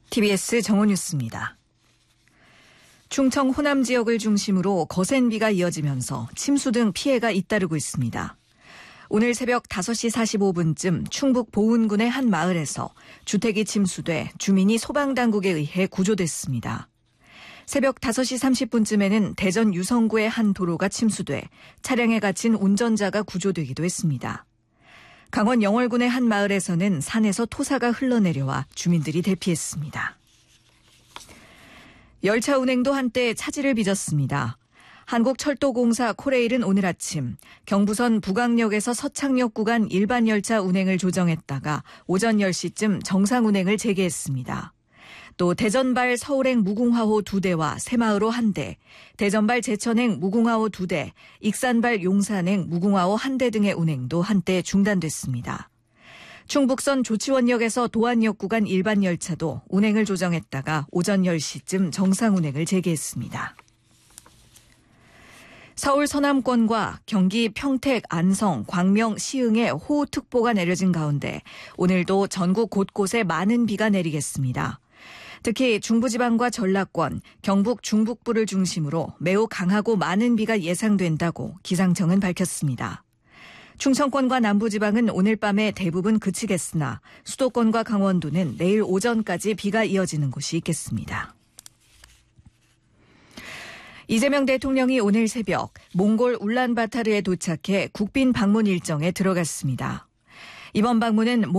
TBS 정오뉴스입니다. 충청 호남 지역을 중심으로 거센 비가 이어지면서 침수 등 피해가 잇따르고 있습니다. 오늘 새벽 5시 45분쯤 충북 보은군의 한 마을에서 주택이 침수돼 주민이 소방당국에 의해 구조됐습니다. 새벽 5시 30분쯤에는 대전 유성구의 한 도로가 침수돼 차량에 갇힌 운전자가 구조되기도 했습니다. 강원 영월군의 한 마을에서는 산에서 토사가 흘러내려와 주민들이 대피했습니다. 열차 운행도 한때 차질을 빚었습니다. 한국철도공사 코레일은 오늘 아침 경부선 북악역에서 서창역 구간 일반 열차 운행을 조정했다가 오전 10시쯤 정상 운행을 재개했습니다. 또 대전발 서울행 무궁화호 2대와 새마을호 1대, 대전발 제천행 무궁화호 2대, 익산발 용산행 무궁화호 1대 등의 운행도 한때 중단됐습니다. 충북선 조치원역에서 도안역 구간 일반 열차도 운행을 조정했다가 오전 10시쯤 정상 운행을 재개했습니다. 서울 서남권과 경기 평택, 안성, 광명, 시흥에 호우특보가 내려진 가운데 오늘도 전국 곳곳에 많은 비가 내리겠습니다. 특히 중부지방과 전라권, 경북 중북부를 중심으로 매우 강하고 많은 비가 예상된다고 기상청은 밝혔습니다. 충청권과 남부지방은 오늘 밤에 대부분 그치겠으나 수도권과 강원도는 내일 오전까지 비가 이어지는 곳이 있겠습니다. 이재명 대통령이 오늘 새벽 몽골 울란바타르에 도착해 국빈 방문 일정에 들어갔습니다. 이번 방문은